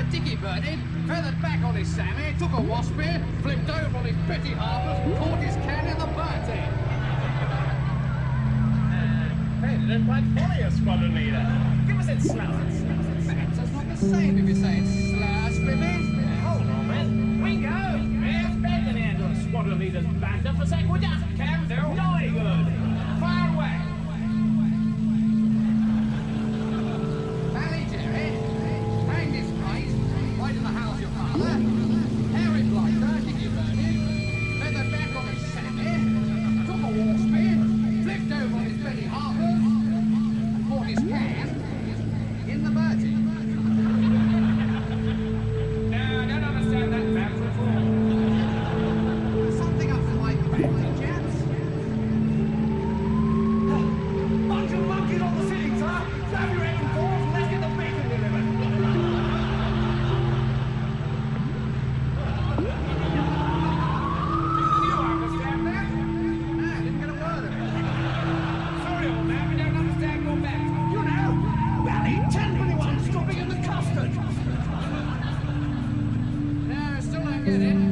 Dicky Burnett feathered back on his Sammy, took a wasp spear, flipped over on his Betty Harpers, caught his can in the Bertie. Didn't quite follow your squadron leader. Give us it sluts. That's not the same if you say it's sluts, Slimming. Hold on, man. Wingo! There's begging here to a squadron leader's backed up for sec. We just can't do jolly good. Fire away. Bally Jerry, hang this place, right in the house of your father. Harry Blighter, Dicky Burnett, feathered back on his Sammy, took a war spear, flipped over on his Betty Harpers, and caught his can in the Bertie. No, I don't understand that matter at all. Something up to my family, chaps. Bunch of monkeys on the ceiling, sir. Grab your aim balls and let's get the bacon delivered. You understand that? No, I didn't get a word of it. Sorry, old man, we don't understand your back. You know, Bally, 1021 stopping in the custard. No, I still don't get it.